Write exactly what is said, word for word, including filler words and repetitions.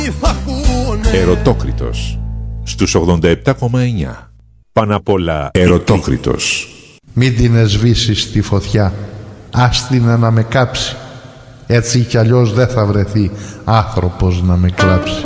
Ερωτόκριτος στους ογδόντα επτά κόμμα εννιά. Πάνω απ' όλα Ερωτόκριτος. Μην την εσβήσεις στη φωτιά, άστινα να με κάψει. Έτσι κι αλλιώς δεν θα βρεθεί άνθρωπος να με κλάψει.